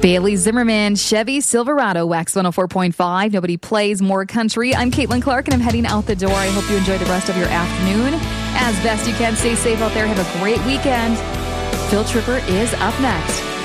Bailey Zimmerman, Chevy Silverado, Wax 104.5. Nobody plays more country. I'm Caitlin Clark, and I'm heading out the door. I hope you enjoy the rest of your afternoon. As best you can, stay safe out there. Have a great weekend. Phil Tripper is up next.